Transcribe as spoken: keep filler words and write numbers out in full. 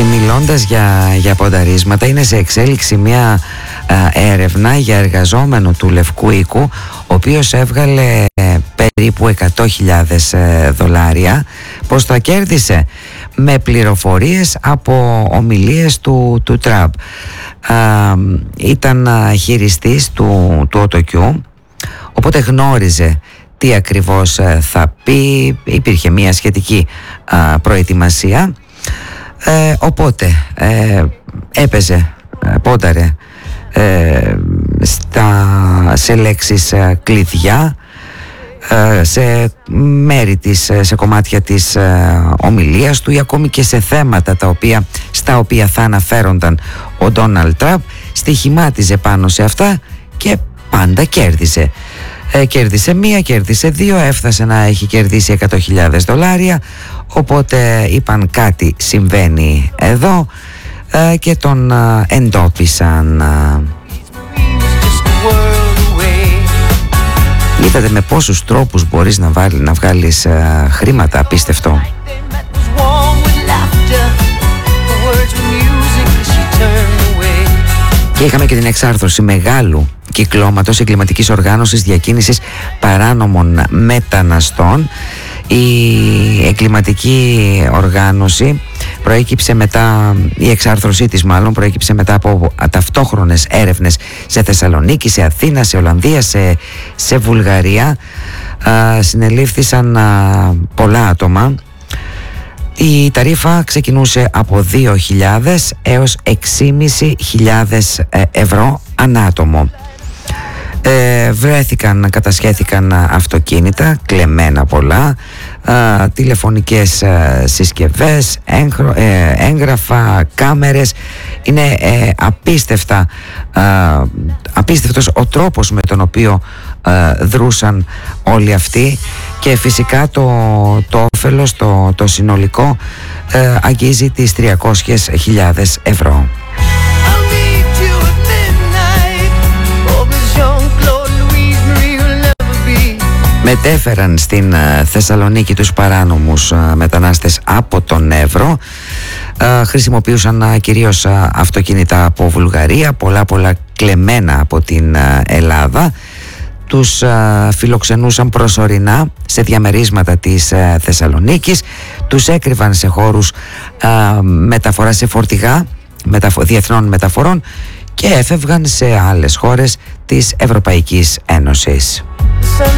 μιλώντας για, για πονταρίσματα, είναι σε εξέλιξη μια α, έρευνα για εργαζόμενο του Λευκού Οίκου, ο οποίος έβγαλε ε, περίπου εκατό χιλιάδες ε, δολάρια. Πώς τα κέρδισε? Με πληροφορίες από ομιλίες του, του Τραμπ. Α, ήταν α, χειριστής του, του AutoQ, οπότε γνώριζε τι ακριβώς α, θα πει. Υπήρχε μια σχετική α, προετοιμασία. Ε, οπότε ε, έπαιζε, ε, πόνταρε ε, στα, σε λέξεις ε, κλειδιά, ε, σε μέρη της, σε κομμάτια της ε, ομιλίας του, ή ακόμη και σε θέματα τα οποία, στα οποία θα αναφέρονταν ο Ντόναλντ Τραμπ. Στοιχημάτιζε πάνω σε αυτά και πάντα κέρδισε. Ε, κέρδισε μία, κέρδισε δύο, έφτασε να έχει κερδίσει εκατό χιλιάδες δολάρια. Οπότε είπαν κάτι συμβαίνει εδώ ε, και τον ε, εντόπισαν. Είδατε με πόσους τρόπους μπορείς να, βάλει, να βγάλεις ε, χρήματα? Απίστευτο. Και είχαμε και την εξάρθρωση μεγάλου κυκλώματος εγκληματικής οργάνωσης διακίνησης παράνομων μεταναστών. Η εγκληματική οργάνωση προέκυψε μετά, η εξάρθρωσή της μάλλον, προέκυψε μετά από ταυτόχρονες έρευνες σε Θεσσαλονίκη, σε Αθήνα, σε Ολλανδία, σε, σε Βουλγαρία. Α, συνελήφθησαν α, πολλά άτομα. Η ταρίφα ξεκινούσε από δύο χιλιάδες έως έξι χιλιάδες πεντακόσια ευρώ ανάτομο. Ε, βρέθηκαν, κατασχέθηκαν αυτοκίνητα, κλεμμένα πολλά, α, τηλεφωνικές α, συσκευές, έγχρο, ε, έγγραφα, κάμερες. Είναι ε, απίστευτα, α, απίστευτος ο τρόπος με τον οποίο α, δρούσαν όλοι αυτοί, και φυσικά το, το όφελος, το, το συνολικό ε, αγγίζει τις τριακόσιες χιλιάδες ευρώ. Μετέφεραν στην uh, Θεσσαλονίκη τους παράνομους uh, μετανάστες από τον Εύρο. Uh, χρησιμοποιούσαν uh, κυρίως uh, αυτοκίνητα από Βουλγαρία, πολλά πολλά κλεμμένα από την uh, Ελλάδα. Τους uh, φιλοξενούσαν προσωρινά σε διαμερίσματα της uh, Θεσσαλονίκης. Τους έκρυβαν σε χώρους uh, μεταφορά, σε φορτηγά μεταφο- διεθνών μεταφορών, και έφευγαν σε άλλες χώρες της Ευρωπαϊκής Ένωσης.